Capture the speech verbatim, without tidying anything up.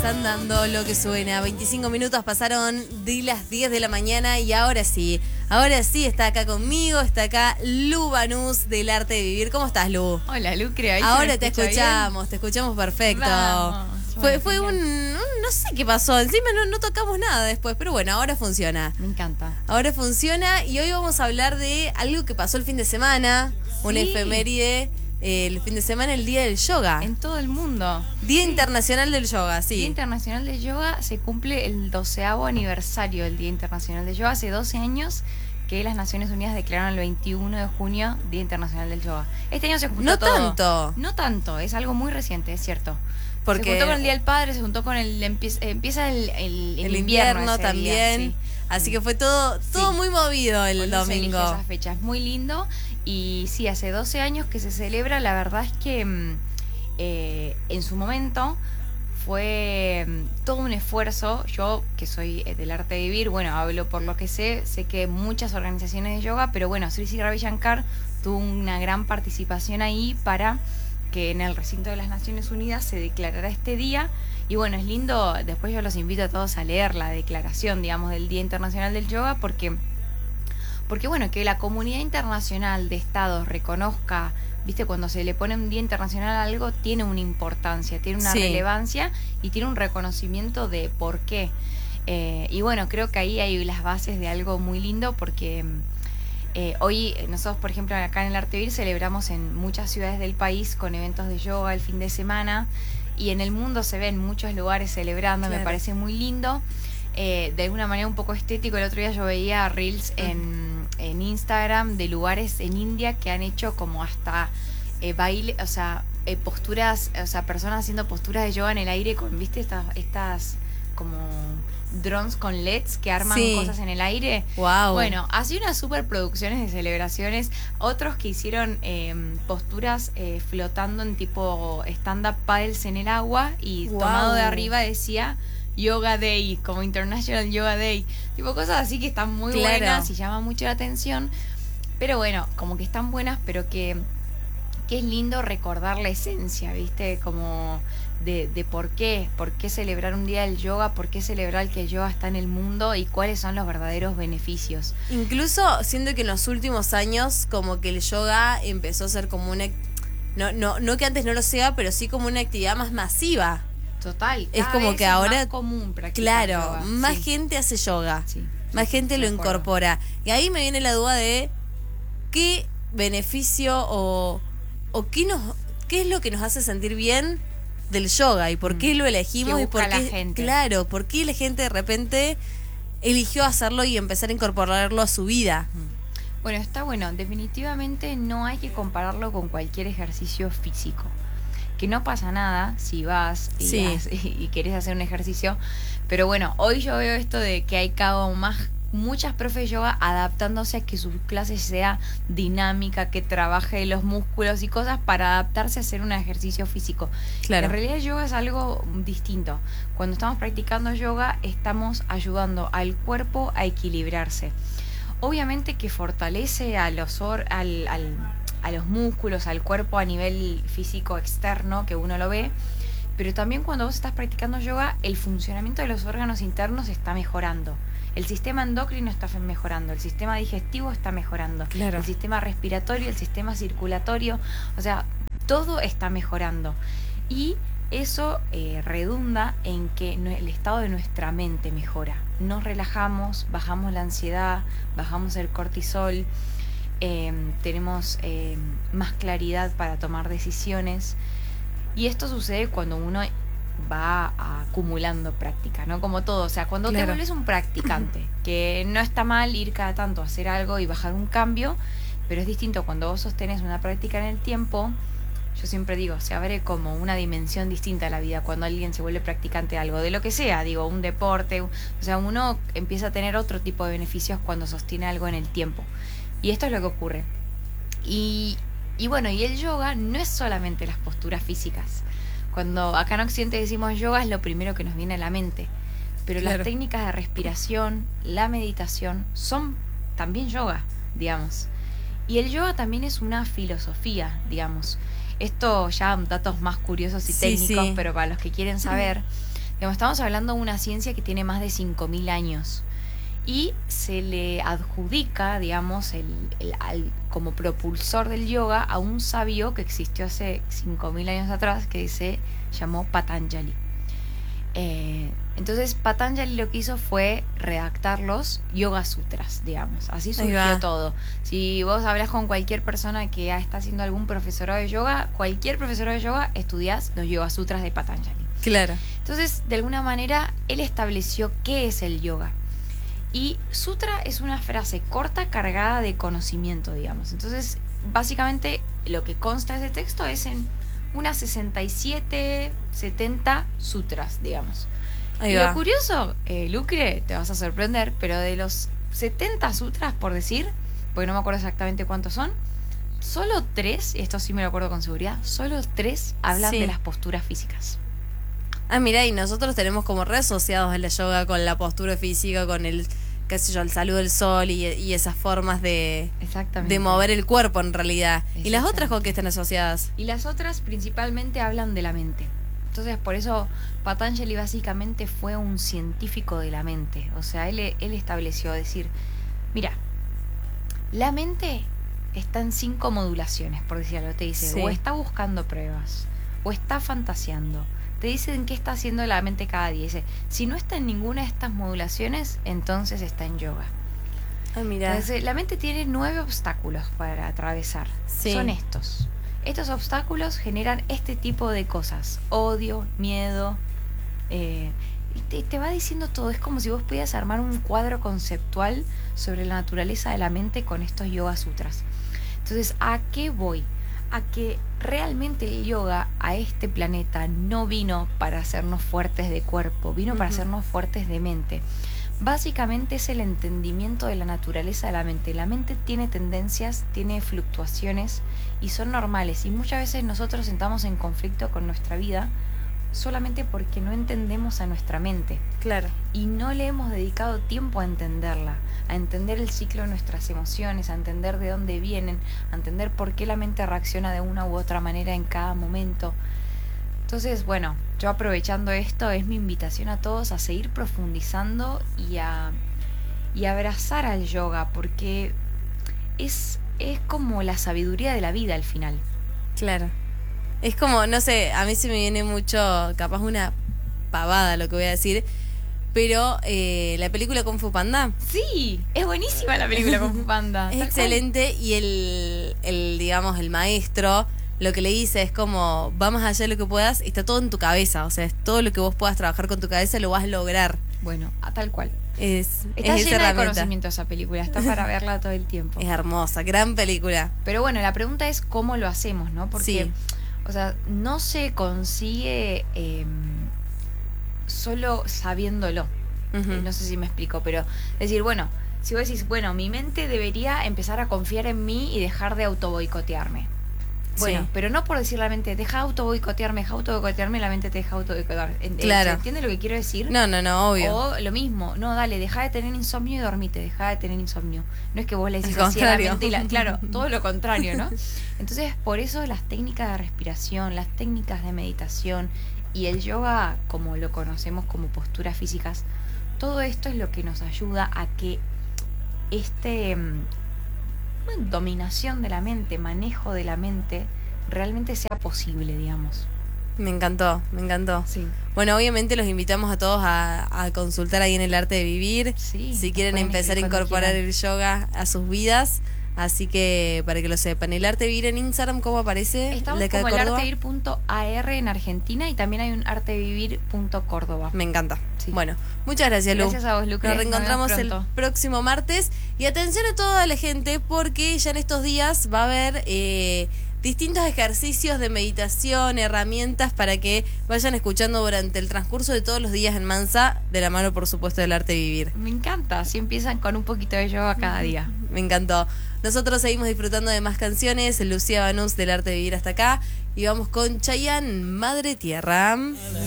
están dando lo que suena. veinticinco minutos pasaron de las diez de la mañana y ahora sí, ahora sí está acá conmigo, está acá Lu Banús del Arte de Vivir. ¿Cómo estás, Lu? Hola, Lucre. Ahora te escuchamos, bien? te escuchamos perfecto. Vamos, fue bueno, fue un, un, no sé qué pasó, encima no, no tocamos nada después, pero bueno, ahora funciona. Me encanta. Ahora funciona y hoy vamos a hablar de algo que pasó el fin de semana, sí. Una efeméride. El fin de semana, el Día del Yoga. En todo el mundo. Día sí. Internacional del Yoga, sí. Día Internacional del Yoga, se cumple el doceavo aniversario del Día Internacional del Yoga. Hace doce años que las Naciones Unidas declararon el veintiuno de junio Día Internacional del Yoga. Este año se juntó no todo. No tanto. No tanto, es algo muy reciente, es cierto. Porque se juntó con el Día del Padre, se juntó con el... Empieza, empieza el, el, el, el invierno, invierno también. Día, sí. Así que fue todo, todo sí. muy movido el Cuando domingo. Se esa fecha, es muy lindo. Y sí, hace doce años que se celebra. La verdad es que eh, en su momento fue todo un esfuerzo. Yo, que soy del Arte de Vivir, bueno, hablo por lo que sé. Sé que muchas organizaciones de yoga, pero bueno, Sri Sri Ravi Shankar tuvo una gran participación ahí para que en el recinto de las Naciones Unidas se declarara este día. Y bueno, es lindo, después yo los invito a todos a leer la declaración, digamos, del Día Internacional del Yoga, porque... Porque bueno, que la comunidad internacional de estados reconozca, viste, cuando se le pone un día internacional a algo, tiene una importancia, tiene una sí. relevancia y tiene un reconocimiento de por qué. Eh, y bueno, creo que ahí hay las bases de algo muy lindo, porque eh, hoy nosotros, por ejemplo, acá en el Arte de Vivir celebramos en muchas ciudades del país con eventos de yoga el fin de semana, y en el mundo se ven muchos lugares celebrando, claro. Me parece muy lindo. Eh, de alguna manera un poco estético. El otro día yo veía reels en, en Instagram de lugares en India que han hecho como hasta eh, baile, o sea, eh, posturas, o sea, personas haciendo posturas de yoga en el aire con, viste, estas, estas como drones con L E Ds que arman sí. cosas en el aire. Wow. Bueno, así unas superproducciones de celebraciones. Otros que hicieron eh, posturas eh, flotando en tipo stand-up paddles en el agua y wow. tomado de arriba decía Yoga Day, como International Yoga Day, tipo cosas así que están muy claro. buenas y llaman mucho la atención, pero bueno, como que están buenas, pero que, que es lindo recordar la esencia, viste, como de, de por qué, por qué celebrar un día del yoga, por qué celebrar que el yoga está en el mundo y cuáles son los verdaderos beneficios. Incluso siento que en los últimos años como que el yoga empezó a ser como una, no, no, no que antes no lo sea, pero sí como una actividad más masiva. Total, es como que ahora es más común practicar claro, yoga. más sí. gente hace yoga, sí, más sí, gente lo incorpora. Y ahí me viene la duda de qué beneficio o, o qué nos qué es lo que nos hace sentir bien del yoga y por qué lo elegimos y por qué, la gente. claro, por qué la gente de repente eligió hacerlo y empezar a incorporarlo a su vida. Bueno, está bueno, definitivamente no hay que compararlo con cualquier ejercicio físico. Que no pasa nada si vas y, sí. has, y, y querés hacer un ejercicio, pero bueno, hoy yo veo esto de que hay cada vez más muchas profes de yoga adaptándose a que su clase sea dinámica, que trabaje los músculos y cosas para adaptarse a hacer un ejercicio físico. Claro. En realidad el yoga es algo distinto. Cuando estamos practicando yoga estamos ayudando al cuerpo a equilibrarse. Obviamente que fortalece a los or, al, al a los músculos, al cuerpo a nivel físico externo, que uno lo ve, pero también cuando vos estás practicando yoga, el funcionamiento de los órganos internos está mejorando. El sistema endocrino está mejorando, el sistema digestivo está mejorando, claro. el sistema respiratorio, el sistema circulatorio, o sea, todo está mejorando. Y eso eh, redunda en que el estado de nuestra mente mejora. Nos relajamos, bajamos la ansiedad, bajamos el cortisol, Eh, tenemos eh, más claridad para tomar decisiones, y esto sucede cuando uno va acumulando práctica, ¿no? Como todo, o sea, cuando claro. te vuelves un practicante, que no está mal ir cada tanto a hacer algo y bajar un cambio, pero es distinto cuando vos sostenés una práctica en el tiempo. Yo siempre digo, se abre como una dimensión distinta a la vida cuando alguien se vuelve practicante de algo, de lo que sea, digo, un deporte, o sea, uno empieza a tener otro tipo de beneficios cuando sostiene algo en el tiempo. Y esto es lo que ocurre. Y, y bueno, y el yoga no es solamente las posturas físicas. Cuando acá en Occidente decimos yoga es lo primero que nos viene a la mente. Pero claro. las técnicas de respiración, la meditación, son también yoga, digamos. Y el yoga también es una filosofía, digamos. Esto ya datos más curiosos y sí, técnicos, sí. pero para los que quieren saber, Digamos, estamos hablando de una ciencia que tiene más de cinco mil años. Y se le adjudica, digamos, el, el, al, como propulsor del yoga a un sabio que existió hace cinco mil años atrás, que se llamó Patanjali. Eh, entonces Patanjali lo que hizo fue redactar los Yoga Sutras, digamos. Así surgió todo. Si vos hablas con cualquier persona que está haciendo algún profesorado de yoga, cualquier profesorado de yoga, estudiás los Yoga Sutras de Patanjali. Claro. Entonces, de alguna manera, él estableció qué es el yoga. Y sutra es una frase corta cargada de conocimiento, digamos. Entonces, básicamente, lo que consta de ese texto es en unas sesenta y siete, setenta sutras, digamos. Ahí y va. lo curioso, eh, Lucre, te vas a sorprender, pero de los setenta sutras, por decir, porque no me acuerdo exactamente cuántos son, solo tres, y esto sí me lo acuerdo con seguridad, solo tres hablan Sí. de las posturas físicas. Ah, mira, y nosotros tenemos como re asociados a la yoga con la postura física, con el, qué sé yo, el saludo del sol y, y esas formas de, Exactamente. de mover el cuerpo en realidad. ¿Y las otras Exactamente. con qué están asociadas? Y las otras principalmente hablan de la mente. Entonces, por eso Patanjali básicamente fue un científico de la mente. O sea, él, él estableció decir, mira, la mente está en cinco modulaciones, por decir algo. Te dice, Sí. o está buscando pruebas, o está fantaseando. Te dicen qué está haciendo la mente cada día. Dice, si no está en ninguna de estas modulaciones, entonces está en yoga. Ah, mira. Entonces, la mente tiene nueve obstáculos para atravesar. Sí. Son estos. Estos obstáculos generan este tipo de cosas. Odio, miedo. Eh, y te, te va diciendo todo. Es como si vos pudieras armar un cuadro conceptual sobre la naturaleza de la mente con estos Yoga Sutras. Entonces, ¿a qué voy? A que realmente el yoga a este planeta no vino para hacernos fuertes de cuerpo, vino para Ujú. hacernos fuertes de mente. Básicamente es el entendimiento de la naturaleza de la mente. La mente tiene tendencias, tiene fluctuaciones y son normales. Y muchas veces nosotros entramos en conflicto con nuestra vida solamente porque no entendemos a nuestra mente. Claro. Y no le hemos dedicado tiempo a entenderla, a entender el ciclo de nuestras emociones, a entender de dónde vienen, a entender por qué la mente reacciona de una u otra manera en cada momento. Entonces, bueno, yo aprovechando esto, es mi invitación a todos a seguir profundizando y a, y a abrazar al yoga, porque es, es como la sabiduría de la vida al final. Claro. Es como, no sé, a mí se me viene mucho, capaz una pavada lo que voy a decir, pero eh, la película Kung Fu Panda Sí, es buenísima la película Kung Fu Panda. es tal cual. excelente y el, el, digamos, el maestro lo que le dice es como, va más allá de lo que puedas, está todo en tu cabeza, o sea, es todo lo que vos puedas trabajar con tu cabeza lo vas a lograr. Bueno, a tal cual. Es, Está es esa llena de herramienta. conocimiento esa película, está para verla todo el tiempo. Es hermosa, gran película. Pero bueno, la pregunta es cómo lo hacemos, ¿no? Porque, Sí. o sea, no se consigue eh, solo sabiéndolo. Ujú. Eh, no sé si me explico, pero decir, bueno, si vos decís, bueno, mi mente debería empezar a confiar en mí y dejar de autoboicotearme. Bueno, Sí. pero no por decir la mente, deja autoboicotearme, deja autoboicotearme, la mente te deja autoboicotear. ¿En- Claro. ¿Se entiende lo que quiero decir? No, no, no, obvio. O lo mismo, no, dale, deja de tener insomnio y dormite, deja de tener insomnio. No es que vos le decís Al así a la contrario. mente y la, claro, todo lo contrario, ¿no? Entonces, por eso las técnicas de respiración, las técnicas de meditación y el yoga, como lo conocemos como posturas físicas, todo esto es lo que nos ayuda a que este mm, dominación de la mente, manejo de la mente, realmente sea posible, digamos. Me encantó, me encantó. Sí. Bueno, obviamente los invitamos a todos a, a consultar ahí en el Arte de Vivir. Sí, si nos quieren pueden empezar a escribir cuando incorporar quieran. el yoga a sus vidas. Así que para que lo sepan, el Arte de Vivir en Instagram, ¿cómo aparece? Estamos ¿De acá de como el Córdoba? artevivir punto a r en Argentina y también hay un artevivir punto córdoba. Me encanta. Sí. Bueno, muchas gracias, Lu. Gracias a vos, Lucre. Nos Nos reencontramos vemos el pronto. próximo martes. Y atención a toda la gente, porque ya en estos días va a haber eh, distintos ejercicios de meditación, herramientas para que vayan escuchando durante el transcurso de todos los días en Mansa, de la mano, por supuesto, del Arte de Vivir. Me encanta, así empiezan con un poquito de yoga cada día. Me encantó. Nosotros seguimos disfrutando de más canciones. Lucía Banús del Arte de Vivir hasta acá. Y vamos con Chayanne, Madre Tierra.